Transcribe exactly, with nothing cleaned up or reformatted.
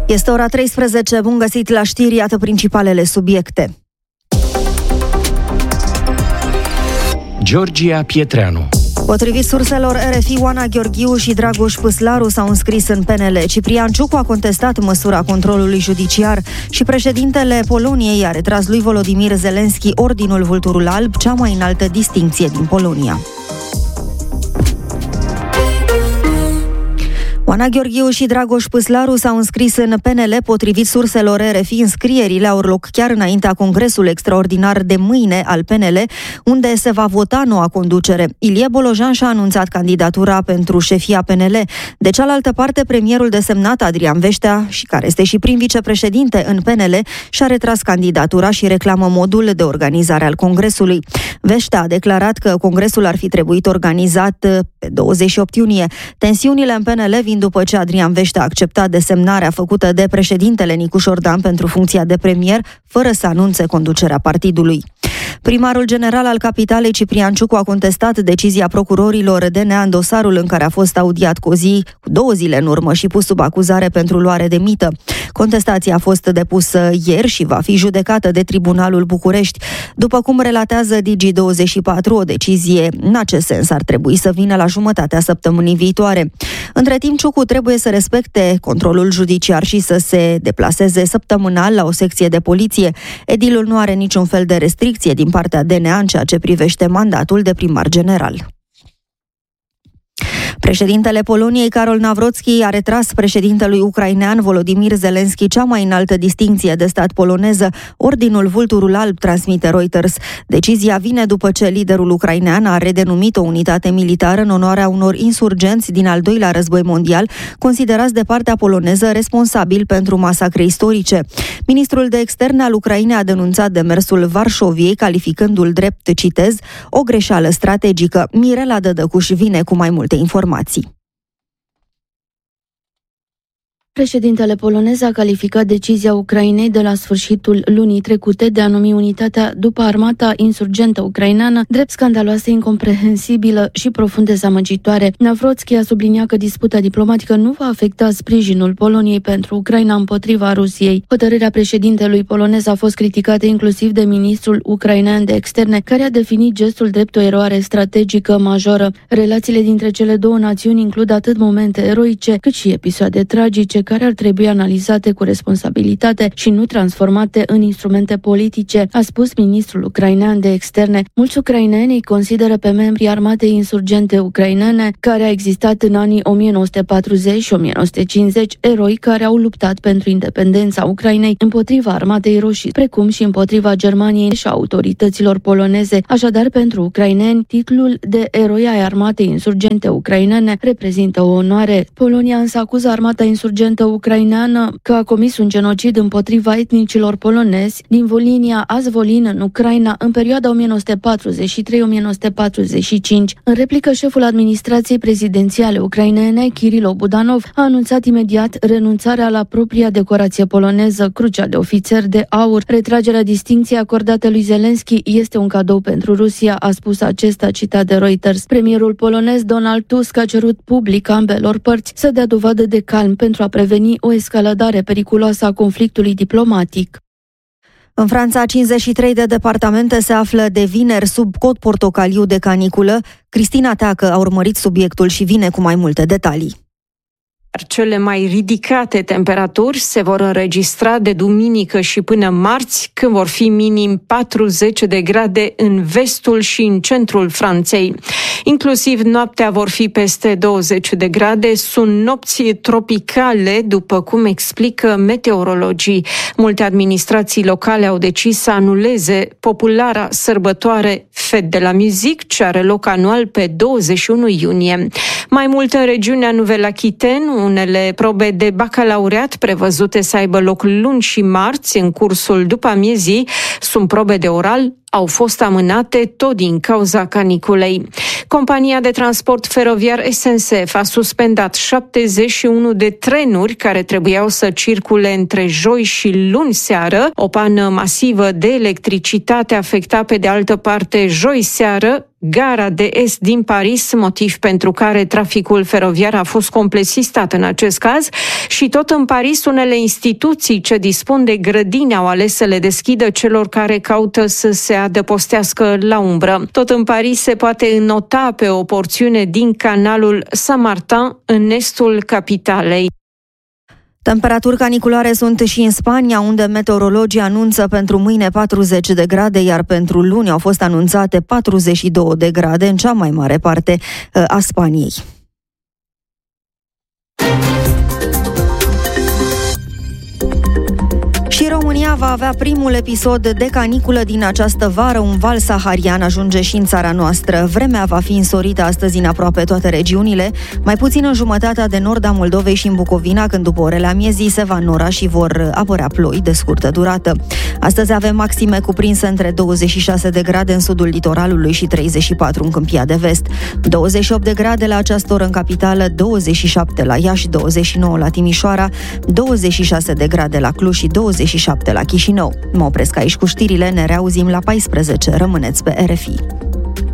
Este ora treisprezece, bun găsit la știri, iată principalele subiecte. Georgia Pietreanu. Potrivit surselor R F I, Oana Gheorghiu și Dragoș Păslaru s-au înscris în P N L. Ciprian Ciucu a contestat măsura controlului judiciar și președintele Poloniei a retras lui Volodymyr Zelensky Ordinul Vulturul Alb, cea mai înaltă distincție din Polonia. Oana Gheorghiu și Dragoș Păslaru s-au înscris în P N L. Potrivit surselor R F I, înscrierile au loc chiar înaintea Congresului Extraordinar de mâine al P N L, unde se va vota noua conducere. Ilie Bolojan și-a anunțat candidatura pentru șefia P N L. De cealaltă parte, premierul desemnat Adrian Veștea, și care este și prim vicepreședinte în P N L, și-a retras candidatura și reclamă modul de organizare al Congresului. Veștea a declarat că Congresul ar fi trebuit organizat pe douăzeci și opt iunie. Tensiunile în P N L vin după ce Adrian Veștea a acceptat desemnarea făcută de președintele Nicu Șordan pentru funcția de premier, fără să anunțe conducerea partidului. Primarul general al capitalei, Ciprian Ciucu, a contestat decizia procurorilor D N A în dosarul în care a fost audiat cu o zi, cu două zile în urmă și pus sub acuzare pentru luare de mită. Contestația a fost depusă ieri și va fi judecată de Tribunalul București. După cum relatează Digi douăzeci și patru, o decizie în acest sens ar trebui să vină la jumătatea săptămânii viitoare. Între timp, Ciucu trebuie să respecte controlul judiciar și să se deplaseze săptămânal la o secție de poliție. Edilul nu are niciun fel de restricție din partea D N A în ceea ce privește mandatul de primar general. Președintele Poloniei, Karol Nawrocki, a retras președintelui ucrainean Volodymyr Zelensky cea mai înaltă distincție de stat poloneză, Ordinul Vulturul Alb, transmite Reuters. Decizia vine după ce liderul ucrainean a redenumit o unitate militară în onoarea unor insurgenți din al doilea război mondial, considerați de partea poloneză responsabil pentru masacre istorice. Ministrul de externe al Ucrainei a denunțat demersul Varșoviei, calificându-l drept, citez, o greșeală strategică. Mirela Dădăcuș vine cu mai multe informații. Președintele polonez a calificat decizia Ucrainei de la sfârșitul lunii trecute de a numi unitatea după armata insurgentă ucraineană drept scandaloasă, incomprehensibilă și profund dezamăgitoare. Nawrocki a subliniat că disputa diplomatică nu va afecta sprijinul Poloniei pentru Ucraina împotriva Rusiei. Hotărârea președintelui polonez a fost criticată inclusiv de ministrul ucrainean de externe, care a definit gestul drept o eroare strategică majoră. Relațiile dintre cele două națiuni includ atât momente eroice, cât și episoade tragice, care ar trebui analizate cu responsabilitate și nu transformate în instrumente politice, a spus ministrul ucrainean de externe. Mulți ucraineni îi consideră pe membrii armatei insurgente ucrainene, care a existat în anii o mie nouă sute patruzeci și o mie nouă sute cincizeci, eroi care au luptat pentru independența Ucrainei împotriva armatei roșii, precum și împotriva Germaniei și autorităților poloneze. Așadar, pentru ucraineni, titlul de eroi ai armatei insurgente ucrainene reprezintă o onoare. Polonia însă acuză armata insurgentă ucraineană că a comis un genocid împotriva etnicilor polonezi din Volinia Azvolin în Ucraina în perioada o mie nouă sute patruzeci și trei - o mie nouă sute patruzeci și cinci. În replică, șeful administrației prezidențiale ucrainene, Kirilo Budanov, a anunțat imediat renunțarea la propria decorație poloneză, Crucea de Ofițer de Aur. Retragerea distincției acordate lui Zelensky este un cadou pentru Rusia, a spus acesta, citat de Reuters. Premierul polonez Donald Tusk a cerut public ambelor părți să dea dovadă de calm pentru a preveni o escaladare periculoasă a conflictului diplomatic. În Franța, cincizeci și trei de departamente se află de vineri sub cod portocaliu de caniculă. Cristina Teacă a urmărit subiectul și vine cu mai multe detalii. Cele mai ridicate temperaturi se vor înregistra de duminică și până marți, când vor fi minim patruzeci de grade în vestul și în centrul Franței. Inclusiv noaptea vor fi peste douăzeci de grade, sunt nopți tropicale, după cum explică meteorologii. Multe administrații locale au decis să anuleze populara sărbătoare Fête de la Musique, ce are loc anual pe douăzeci și unu iunie. Mai mult în regiunea Nouvelle-Aquitaine, unele probe de bacalaureat prevăzute să aibă loc luni și marți în cursul după amiezii sunt probe de oral, au fost amânate tot din cauza caniculei. Compania de transport feroviar S N C F a suspendat șaptezeci și unu de trenuri care trebuiau să circule între joi și luni seară. O pană masivă de electricitate afecta pe de altă parte joi seară gara de est din Paris, motiv pentru care traficul feroviar a fost complet sistat în acest caz. Și tot în Paris, unele instituții ce dispun de grădini au ales să le deschidă celor care caută să se adăpostească la umbră. Tot în Paris se poate înnota pe o porțiune din canalul Saint-Martin în estul capitalei. Temperaturi caniculare sunt și în Spania, unde meteorologii anunță pentru mâine patruzeci de grade, iar pentru luni au fost anunțate patruzeci și două de grade în cea mai mare parte a Spaniei. Și România va avea primul episod de caniculă din această vară. Un val saharian ajunge și în țara noastră. Vremea va fi însorită astăzi în aproape toate regiunile, mai puțin în jumătatea de nord a Moldovei și în Bucovina, când după orele amiezii se va nora și vor apărea ploi de scurtă durată. Astăzi avem maxime cuprinse între douăzeci și șase de grade în sudul litoralului și treizeci și patru în Câmpia de Vest, douăzeci și opt de grade la această oră în capitală, douăzeci și șapte la Iași, douăzeci și nouă la Timișoara, douăzeci și șase de grade la Cluj și douăzeci și șapte la Chișinău. Mă opresc aici cu știrile, ne reauzim la paisprezece. Rămâneți pe R F I.